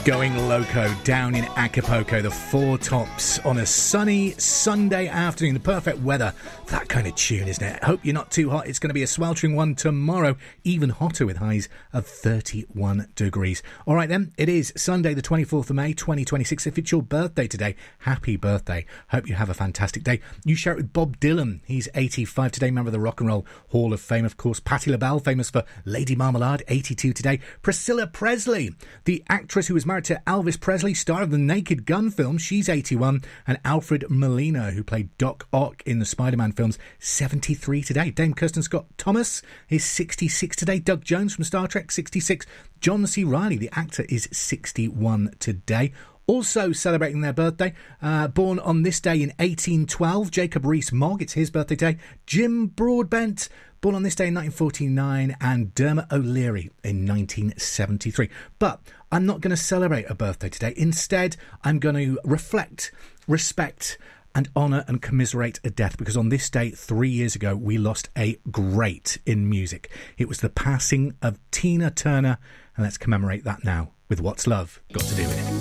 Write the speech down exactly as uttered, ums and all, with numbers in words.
Going Loco down in Acapulco, the Four Tops on a sunny Sunday afternoon. The perfect weather. That kind of tune, isn't it? Hope you're not too hot. It's going to be a sweltering one tomorrow. Even hotter with highs of thirty-one degrees. All right then, it is Sunday the twenty-fourth of May twenty twenty-six. If it's your birthday today, happy birthday. Hope you have a fantastic day. You share it with Bob Dylan. He's eighty-five today, member of the Rock and Roll Hall of Fame, of course. Patti LaBelle, famous for Lady Marmalade, eighty-two today. Priscilla Presley, the actress who was married to Elvis Presley, star of the Naked Gun film, she's eighty-one. And Alfred Molina, who played Doc Ock in the Spider-Man films, seventy-three today. Dame Kirsten Scott Thomas is sixty-six today. Doug Jones from Star Trek, sixty-six. John C. Reilly, the actor, is sixty-one today. Also celebrating their birthday, uh, born on this day in eighteen twelve, Jacob Rees-Mogg, it's his birthday day. Jim Broadbent, born on this day in nineteen forty-nine, and Dermot O'Leary in nineteen seventy-three. But I'm not going to celebrate a birthday today. Instead, I'm going to reflect, respect, and honour and commiserate a death, because on this day, three years ago, we lost a great in music. It was the passing of Tina Turner, and let's commemorate that now with What's Love Got to Do With It.